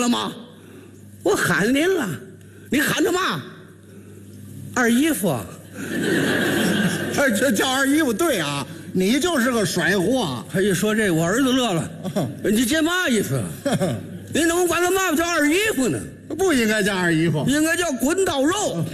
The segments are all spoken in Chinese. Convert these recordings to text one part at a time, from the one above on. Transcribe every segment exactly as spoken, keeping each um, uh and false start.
了吗？我喊您了，你喊他嘛？二姨夫。 哎，这叫二姨夫对啊，你就是个甩货。 他一说这，我儿子乐了。你这嘛意思？你怎么管他妈妈叫二姨夫呢？ 不应该叫二姨夫， 应该叫滚刀肉。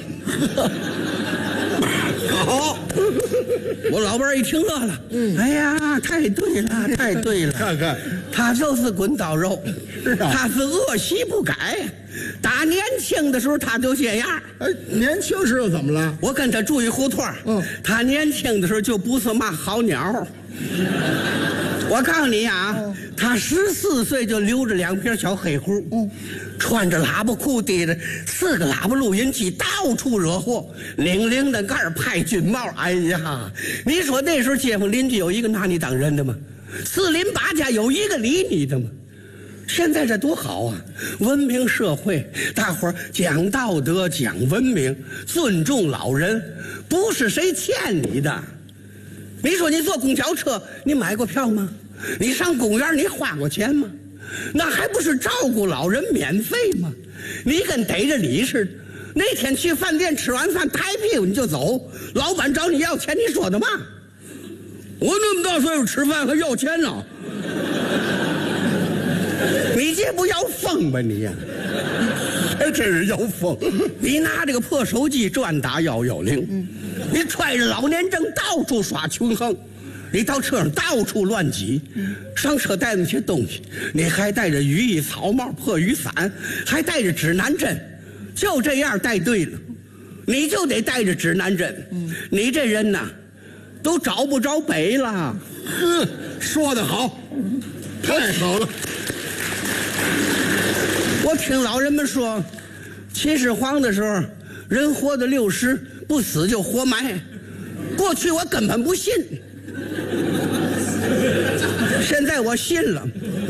好，我老伴儿一听乐了。嗯，哎呀，太对了，太对了。 看看， 他就是滚刀肉， 是啊， 他是恶习不改。打年轻的时候他就这样。 哎，年轻时候怎么了？ 我跟他住一胡同。嗯，他年轻的时候就不是嘛好鸟。我告诉你啊，嗯、他十四岁就留着两撇小黑胡，嗯，穿着喇叭裤，提着四个喇叭录音机，到处惹祸，领领的盖儿派军帽。哎呀，你说那时候街坊邻居有一个拿你当人的吗？四邻八家有一个理你的吗？现在这多好啊！文明社会，大伙儿讲道德、讲文明，尊重老人，不是谁欠你的。你说你坐公交车，你买过票吗？你上公园你花过钱吗？那还不是照顾老人免费吗？你跟逮着你似的，那天去饭店吃完饭抬屁股你就走，老板找你要钱，你说的嘛？我那么大岁数吃饭还要钱呢？你这不要疯吧你呀、啊？ 还真是要疯！ 你拿这个破手机专打幺幺零，嗯，你揣着老年证到处耍穷横，你到车上到处乱挤，嗯，上车带那些东西，你还带着雨衣、草帽、破雨伞，还带着指南针，就这样带对了，你就得带着指南针。嗯，你这人呐，都找不着北了。 嗯，说得好，太好了。 我听老人们说，秦始皇的时候，人活到六十不死就活埋。过去我根本不信，现在我信了。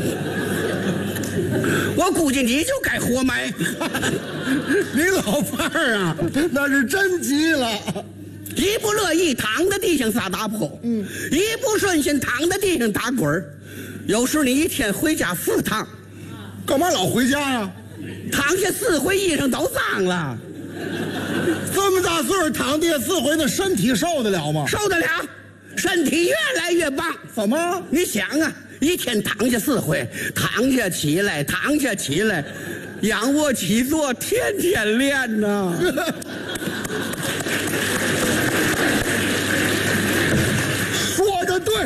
我估计你就该活埋。 你老伴儿啊，那是真急了， 一不乐意躺在地上撒大泼，嗯，一不顺心躺在地上打滚儿。有时你一天回家四趟。 干嘛老回家呀？ 躺下四回，衣裳都脏了。 这么大岁数躺地下四回，那身体受得了吗？ 受得了，身体越来越棒。 怎么？ 你想啊，一天躺下四回，躺下起来，躺下起来，仰卧起坐，天天练呢。 说得对。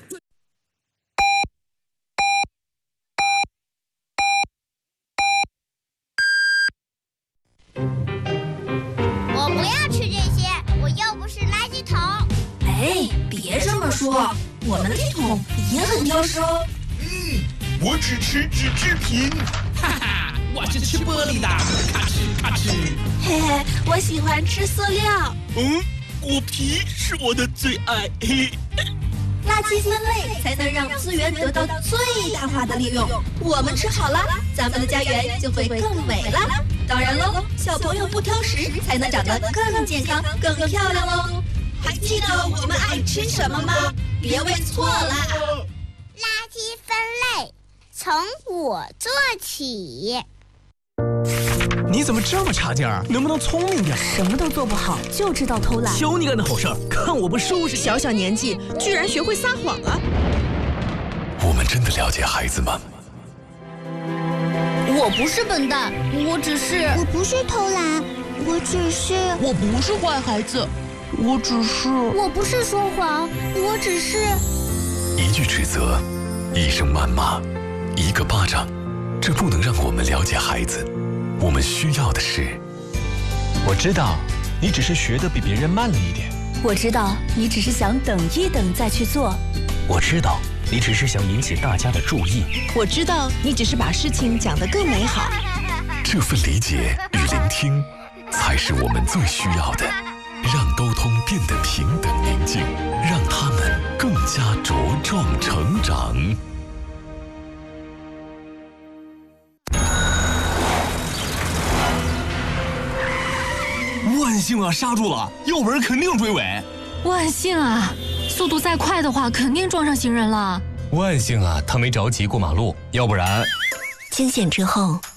我不要吃这些，我又不是垃圾桶。 哎，别这么说，我们的地桶也很挑食哦。 嗯，我只吃纸制品。 哈哈，我是吃玻璃的，咔哧咔哧。 嘿嘿，我喜欢吃塑料。 嗯，果皮是我的最爱。嘿。 垃圾分类才能让资源得到最大化的利用。我们吃好了，咱们的家园就会更美了。当然喽，小朋友不挑食，才能长得更健康、更漂亮喽。还记得我们爱吃什么吗？别问错了。 垃圾分类从我做起。 你怎么这么差劲儿？能不能聪明点？ 什么都做不好，就知道偷懒。 求你干的好事儿，看我不收拾你！ 小小年纪居然学会撒谎了。 我们真的了解孩子吗？ 我不是笨蛋，我只是…… 我不是偷懒，我只是…… 我不是坏孩子，我只是…… 我不是说谎，我只是…… 一句指责，一声谩骂，一个巴掌，这不能让我们了解孩子。我们需要的是， 我知道你只是学得比别人慢了一点， 我知道你只是想等一等再去做， 我知道你只是想引起大家的注意， 我知道你只是把事情讲得更美好。 这份理解与聆听，才是我们最需要的。让沟通变得平等宁静，让他们更加茁壮成长。 万幸啊，刹住了，要不然肯定追尾。 万幸啊，速度再快的话，肯定撞上行人了。 万幸啊，他没着急过马路，要不然…… 惊险之后。